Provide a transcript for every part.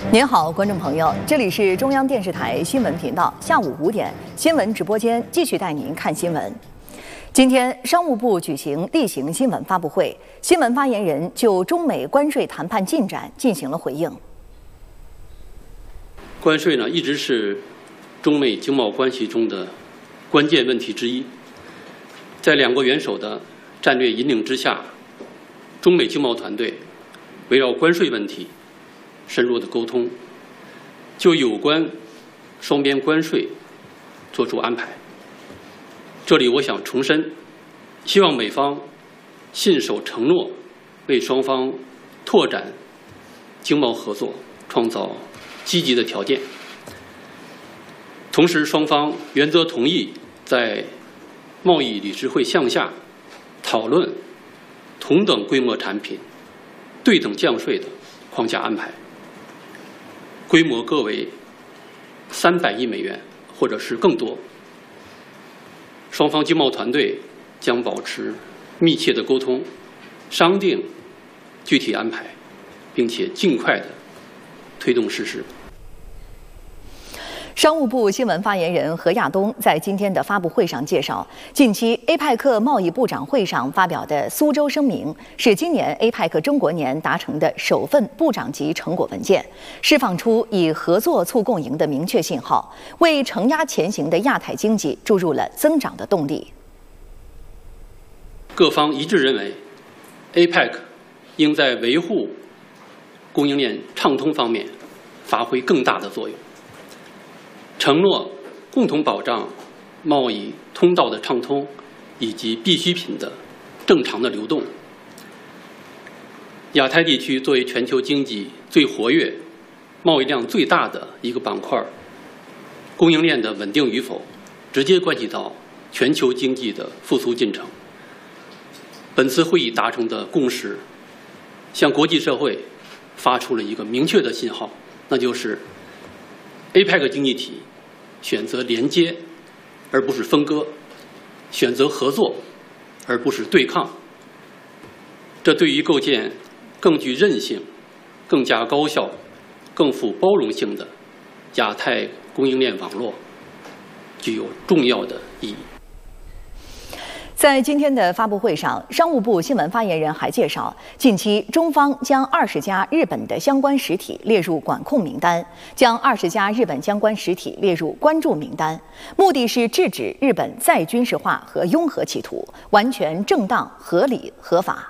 您好，观众朋友，这里是中央电视台新闻频道，下午5点新闻直播间继续带您看新闻。今天，商务部举行例行新闻发布会，新闻发言人就中美关税谈判进展进行了回应。 关税呢，一直是中美经贸关系中的关键问题之一。在两国元首的战略引领之下，中美经贸团队围绕关税问题深入的沟通，就有关双边关税作出安排。这里我想重申，希望美方信守承诺，为双方拓展经贸合作创造积极的条件。同时，双方原则同意在贸易理事会项下讨论同等规模产品对等降税的框架安排，规模各为300亿美元或者是更多。双方经贸团队将保持密切的沟通，商定具体安排，并且尽快的推动实施。 商务部新闻发言人何亚东在今天的发布会上介绍，近期 APEC 贸易部长会上发表的苏州声明是今年 APEC 中国年达成的首份部长级成果文件，释放出以合作促共赢的明确信号，为承压前行的亚太经济注入了增长的动力。 各方一致认为 ，APEC 应在维护供应链畅通方面发挥更大的作用。承诺共同保障贸易通道的畅通以及必需品的正常的流动。亚太地区作为全球经济最活跃、贸易量最大的一个板块，供应链的稳定与否直接关系到全球经济的复苏进程。本次会议达成的共识，向国际社会发出了一个明确的信号，那就是APEC 经济体选择连接而不是分割，选择合作而不是对抗。这对于构建更具韧性、更加高效、更富包容性的亚太供应链网络具有重要的意义。 在今天的发布会上，商务部新闻发言人还介绍，近期中方将20家日本的相关实体列入管控名单，将20家日本相关实体列入关注名单，目的是制止日本再军事化和拥核企图，完全正当、合理、合法。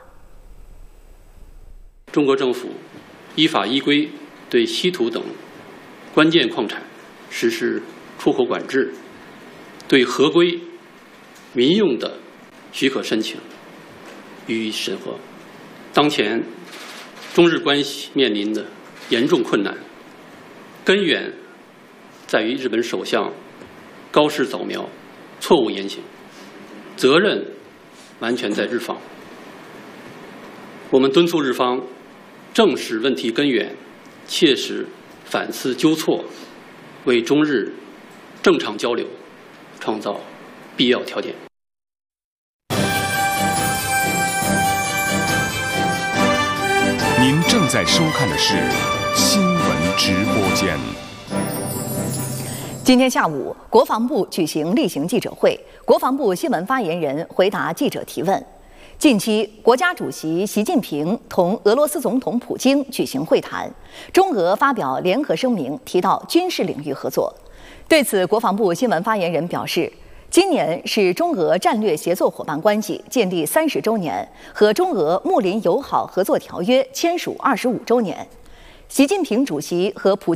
中国政府依法依规对稀土等关键矿产实施出口管制，对合规民用的许可申请予以审核。当前中日关系面临的严重困难，根源在于日本首相高市早苗错误言行，责任完全在日方。我们敦促日方正视问题根源，切实反思纠错，为中日正常交流创造必要条件。 您正在收看的是新闻直播间。 今天下午，国防部举行例行记者会，国防部新闻发言人回答记者提问。近期，国家主席习近平同俄罗斯总统普京举行会谈，中俄发表联合声明，提到军事领域合作。对此，国防部新闻发言人表示，今年是中俄战略协作伙伴关系建立30周年和中俄睦邻友好合作条约签署25周年。习近平主席和普